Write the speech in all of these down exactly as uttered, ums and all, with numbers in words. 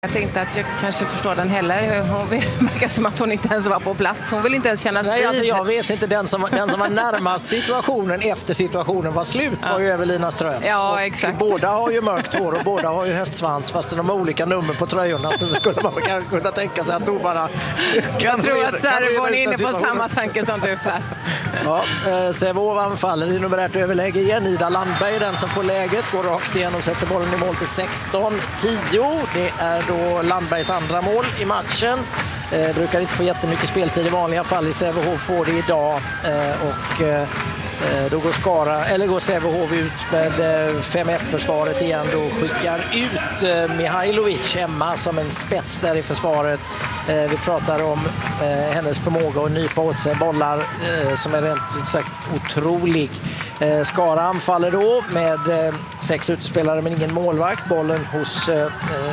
Jag tänkte att jag kanske förstår den heller. Hon verkar som att hon inte ens var på plats. Hon vill inte ens kännas vid. Nej, alltså jag vet inte. Den som, den som var närmast situationen efter situationen var slut var ju Evelina Ström. Ja, och exakt. Båda har ju mörkt hår och båda har ju hästsvans, fast de har olika nummer på tröjorna, så skulle man kanske kunna tänka sig att domarna kan Jag tror att Sävehof är inne på situationen. samma tanke som du, Per. Ja, eh, Sävehof anfaller i numerärt överläge igen. Ida Landberg är den som får läget, går rakt igen och sätter bollen i mål till sexton tio. Det är då Landbergs andra mål i matchen. Eh, brukar inte få jättemycket speltid i vanliga fall. I Sävehof får det idag eh, och eh, då går Skara, eller går Sävehof ut med fem ett-försvaret igen. Då skickar ut eh, Mihailovic, Emma, som en spets där i försvaret. Eh, vi pratar om eh, hennes förmåga att nypa åt sig bollar eh, som är rent ut sagt otrolig. Eh, Skara anfaller då med eh, sex utspelare men ingen målvakt. Bollen hos eh,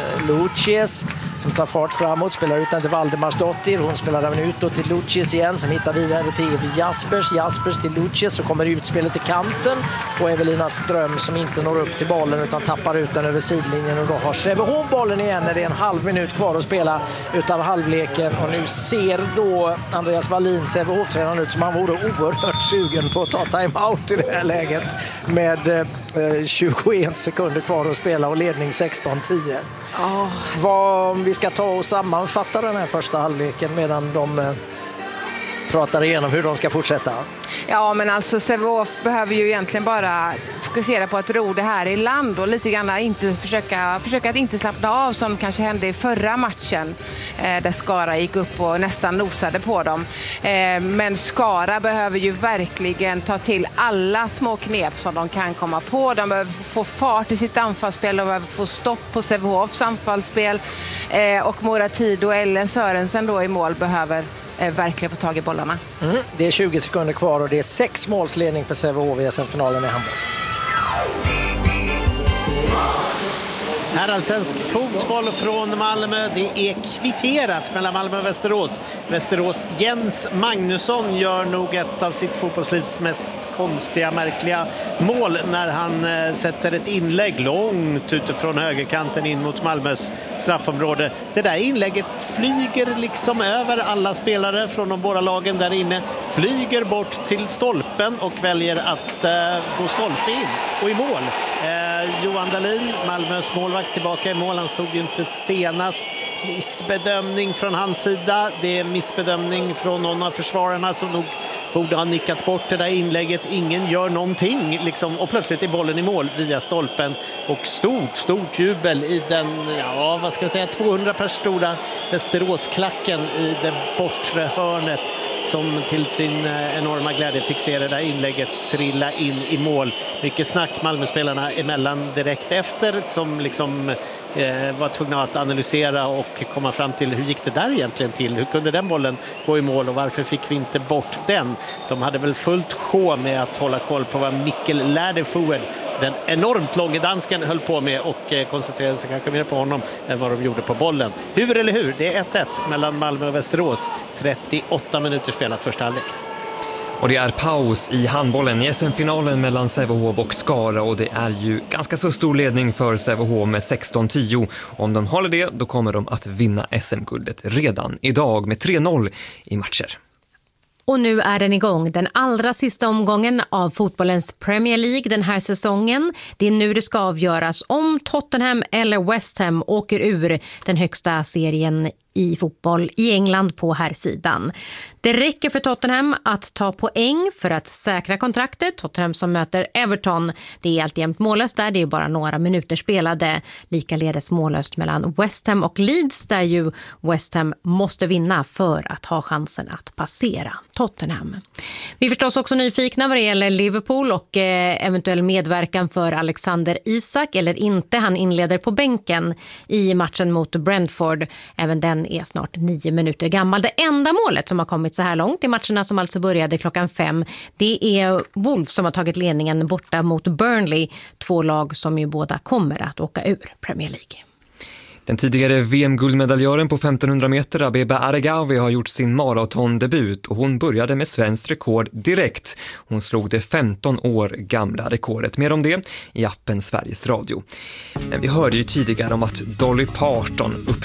Lucies som tar fart framåt, spelar ut den till Valdemarsdottir. Hon spelar den ut då till Lucies igen som hittar vidare till Jaspers. Jaspers till Lucies, så kommer utspelet till kanten och Evelina Ström som inte når upp till bollen utan tappar ut den över sidlinjen, och då har Sävehof bollen igen när det är en halv minut kvar att spela utav halvleken. Och nu ser då Andreas Wallin, Sävehof-tränaren, ut som han vore oerhört sugen på att ta timeout i det här läget med eh, tjugoen sekunder kvar att spela och ledning sexton tio. Oh. Vad, om vi ska ta och sammanfatta den här första halvleken medan de eh, pratar igenom hur de ska fortsätta. Ja, men alltså Sävehof behöver ju egentligen bara fokusera på att ro det här i land och lite grann inte försöka, försöka att inte slappna av som kanske hände i förra matchen eh, där Skara gick upp och nästan nosade på dem. Eh, men Skara behöver ju verkligen ta till alla små knep som de kan komma på. De behöver få fart i sitt anfallsspel, de behöver få stopp på Sävehofs anfallsspel eh, och Moratid och Ellen Sörensen då i mål behöver eh, verkligen få tag i bollarna. Mm, det är tjugo sekunder kvar och det är sex målsledning för Sävehof i S M-finalen i handboll. Herrallsvensk fotboll från Malmö. Det är kvitterat mellan Malmö och Västerås. Västerås Jens Magnusson gör nog ett av sitt fotbollslivs mest konstiga, märkliga mål när han eh, sätter ett inlägg långt utifrån högerkanten in mot Malmös straffområde. Det där inlägget flyger liksom över alla spelare från de båda lagen där inne. Flyger bort till stolpen och väljer att eh, gå stolpe in och i mål. Eh, Johan Dahlin, Malmös målvakt, tillbaka i mål. Han stod ju inte senast. Missbedömning från hans sida. Det är missbedömning från någon av försvararna som nog borde ha nickat bort det där inlägget. Ingen gör någonting liksom, och plötsligt är bollen i mål via stolpen. Och stort, stort jubel i den, ja vad ska jag säga, tvåhundra pers stora Västeråsklacken i det bortre hörnet som till sin enorma glädje fick se det där inlägget trilla in i mål. Mycket snack Malmöspelarna emellan direkt efter som liksom eh, var tvungna att analysera och komma fram till hur gick det där egentligen till? Hur kunde den bollen gå i mål och varför fick vi inte bort den? De hade väl fullt sjå med att hålla koll på vad Mikkel Lärdefued, den enormt långa dansken, höll på med och eh, koncentrerade sig kanske mer på honom än vad de gjorde på bollen. Hur eller hur? Det är ett ett mellan Malmö och Västerås. trettioåtta minuter spelat första halvlek. Och det är paus i handbollen i S M-finalen mellan Sävehof och Skara, och det är ju ganska så stor ledning för Sävehof med sexton tio. Om de håller det, då kommer de att vinna S M-guldet redan idag med tre noll i matcher. Och nu är den igång, den allra sista omgången av fotbollens Premier League den här säsongen. Det är nu det ska avgöras om Tottenham eller West Ham åker ur den högsta serien i fotboll i England på här sidan. Det räcker för Tottenham att ta poäng för att säkra kontraktet. Tottenham som möter Everton, det är alltjämt mållöst där, det är bara några minuter spelade. Likaledes mållöst mellan West Ham och Leeds där ju West Ham måste vinna för att ha chansen att passera Tottenham. Vi är förstås också nyfikna vad det gäller Liverpool och eh, eventuell medverkan för Alexander Isak eller inte. Han inleder på bänken i matchen mot Brentford. Även den är snart nio minuter gammal. Det enda målet som har kommit så här långt i matcherna som alltså började klockan fem, det är Wolves som har tagit ledningen borta mot Burnley. Två lag som ju båda kommer att åka ur Premier League. Den tidigare V M-guldmedaljören på femtonhundra meter, Abeba Aregawi, har gjort sin maratondebut och hon började med svenskt rekord direkt. Hon slog det femton år gamla rekordet. Mer om det i appen Sveriges Radio. Men vi hörde ju tidigare om att Dolly Parton upp